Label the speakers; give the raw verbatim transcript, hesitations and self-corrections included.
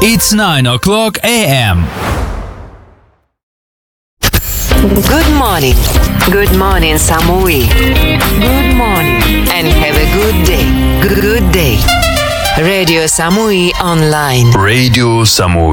Speaker 1: It's nine o'clock a m.
Speaker 2: Good morning. Good morning, Samui. Good morning. And have a good day. Good day. Radio Samui Online.
Speaker 1: Radio Samui.